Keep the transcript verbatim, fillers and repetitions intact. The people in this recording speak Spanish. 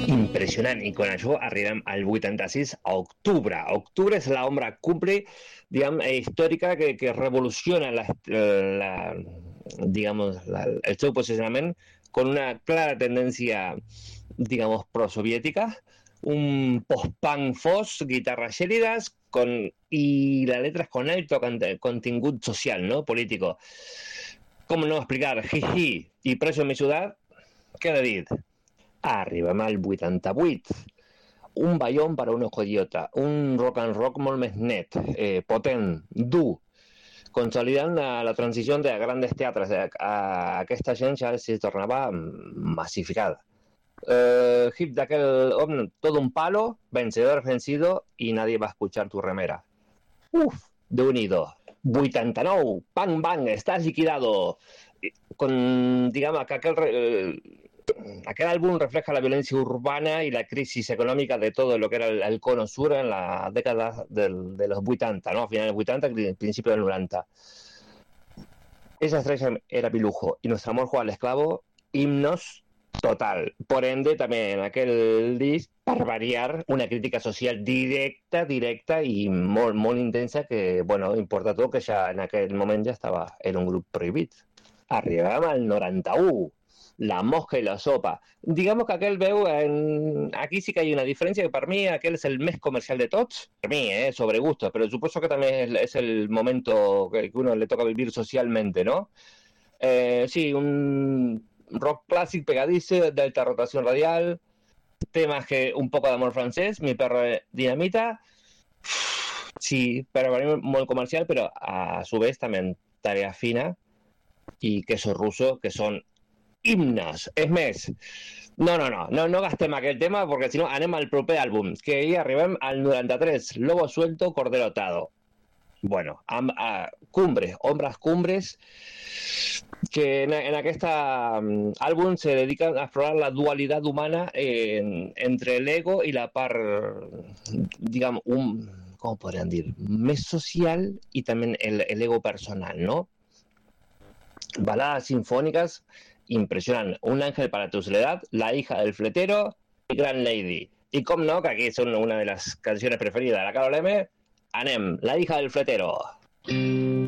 Impressionant, i quan això arribem al vuitanta-sis a octubre. Octubre és l'ombra cumbre, diguem, històrica que, que revoluciona la, la, digamos, la, el seu posicionament con una clara tendencia, digamos, prosoviética, un post-punk fos, guitarras gélidas con, y las letras con alto contingut social, ¿no? Político. ¿Cómo no explicar? Jiji i Preso en mi ciutat, què he dit? Arribem al vuitanta-vuit. Un ballon per a un ojo idiota. Un rock and rock molt més net, eh, potent, dur, consolidant la, la transició de grandes teatres. A, a aquesta gent ja se tornava massificada. Eh, hip d'aquel home, todo un palo, vencedor vencido y nadie va a escuchar tu remera. Uf, Déu-n'hi-do. vuitanta-nou, bang bang, estás liquidado. Con, digamos, que aquel... Eh, Aquel álbum refleja la violencia urbana y la crisis económica de todo lo que era el, el cono sur en la década del, de los ochenta, ¿no? A finales de ochenta y principios del noventa. Esa estrella era mi lujo y nuestro amor juega al esclavo, himnos total. Por ende, también aquel disc, per variar, una crítica social directa, directa i molt, molt intensa que, bueno, importa tot que ja en aquell moment ja estava, era un grup prohibit. Arribàvem al noranta-u. La mosca y la sopa. Digamos que aquel veu, en... aquí sí que hay una diferencia, que para mí aquel es el mes comercial de tots, para mí, eh, sobre gustos, pero supuesto que también es, es el momento que uno le toca vivir socialmente, ¿no? Eh, sí, un rock clásico pegadizo, de alta rotación radial, temas que un poco de amor francés, Mi perro dinamita, sí, pero para mí muy comercial, pero a su vez también tarea fina, y queso ruso, que son himnes. És més, no, no, no, no, no gastem aquell tema perquè si no anem al proper àlbum, que ahir arribem al noranta-tres, Lobo suelto, cordero atado. Bueno, amb, uh, cumbres, ombres cumbres, que en, en aquest um, àlbum se dedican a explorar la dualidad humana en, entre el ego y la part, digamos, un, ¿cómo podrían decir? Més social y también el, el ego personal, ¿no? Baladas sinfónicas impresionant. Un ángel para tu soledad, La hija del fletero y Gran Lady. Y com no, que aquí son una de las canciones preferidas de la Carol M, anem, La hija del fletero.